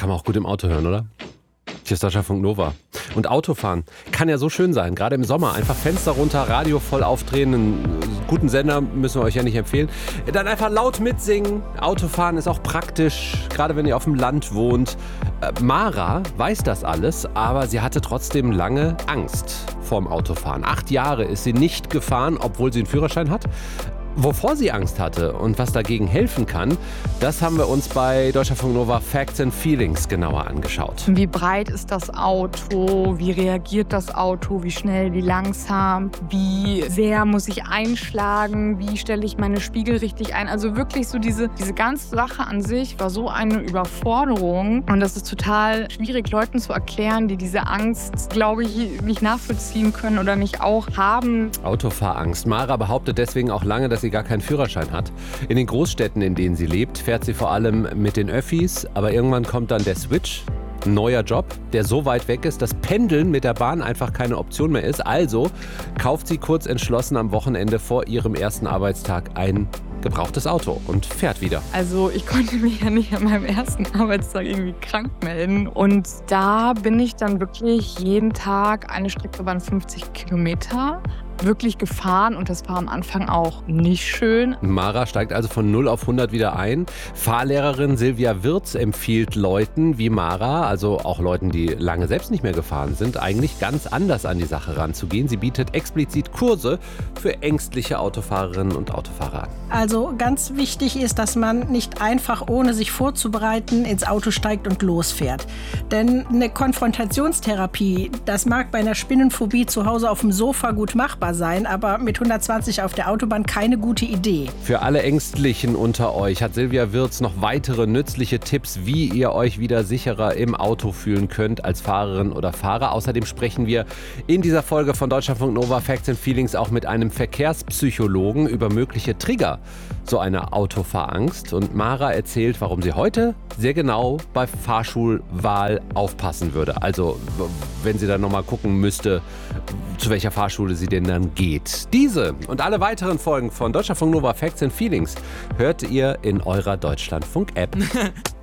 Kann man auch gut im Auto hören, oder? Hier ist Deutschlandfunk Nova. Und Autofahren kann ja so schön sein, gerade im Sommer. Einfach Fenster runter, Radio voll aufdrehen. Einen guten Sender müssen wir euch ja nicht empfehlen. Dann einfach laut mitsingen. Autofahren ist auch praktisch, gerade wenn ihr auf dem Land wohnt. Mara weiß das alles, aber sie hatte trotzdem lange Angst vorm Autofahren. 8 Jahre ist sie nicht gefahren, obwohl sie einen Führerschein hat. Wovor sie Angst hatte und was dagegen helfen kann, das haben wir uns bei Deutschlandfunk Nova Facts and Feelings genauer angeschaut. Wie breit ist das Auto? Wie reagiert das Auto? Wie schnell, wie langsam? Wie sehr muss ich einschlagen? Wie stelle ich meine Spiegel richtig ein? Also wirklich so diese ganze Sache an sich war so eine Überforderung. Und das ist total schwierig, Leuten zu erklären, die diese Angst, glaube ich, nicht nachvollziehen können oder nicht auch haben. Autofahrangst. Mara behauptet deswegen auch lange, dass sie gar keinen Führerschein hat. In den Großstädten, in denen sie lebt, fährt sie vor allem mit den Öffis, aber irgendwann kommt dann der Switch, ein neuer Job, der so weit weg ist, dass Pendeln mit der Bahn einfach keine Option mehr ist. Also kauft sie kurz entschlossen am Wochenende vor ihrem ersten Arbeitstag ein gebrauchtes Auto und fährt wieder. Also ich konnte mich ja nicht an meinem ersten Arbeitstag irgendwie krank melden. Und da bin ich dann wirklich jeden Tag, eine Strecke waren 50 Kilometer, wirklich gefahren und das war am Anfang auch nicht schön. Mara steigt also von 0 auf 100 wieder ein. Fahrlehrerin Silvia Wirz empfiehlt Leuten wie Mara, also auch Leuten, die lange selbst nicht mehr gefahren sind, eigentlich ganz anders an die Sache ranzugehen. Sie bietet explizit Kurse für ängstliche Autofahrerinnen und Autofahrer an. Also ganz wichtig ist, dass man nicht einfach, ohne sich vorzubereiten, ins Auto steigt und losfährt. Denn eine Konfrontationstherapie, das mag bei einer Spinnenphobie zu Hause auf dem Sofa gut machbar sein, aber mit 120 auf der Autobahn keine gute Idee. Für alle Ängstlichen unter euch hat Silvia Wirz noch weitere nützliche Tipps, wie ihr euch wieder sicherer im Auto fühlen könnt als Fahrerin oder Fahrer. Außerdem sprechen wir in dieser Folge von Deutschlandfunk Nova Facts and Feelings auch mit einem Verkehrspsychologen über mögliche Trigger so einer Autofahrangst. Und Mara erzählt, warum sie heute sehr genau bei Fahrschulwahl aufpassen würde. Also wenn sie dann nochmal gucken müsste, zu welcher Fahrschule sie denn dann geht. Diese und alle weiteren Folgen von Deutschlandfunk Nova Facts and Feelings hört ihr in eurer Deutschlandfunk-App.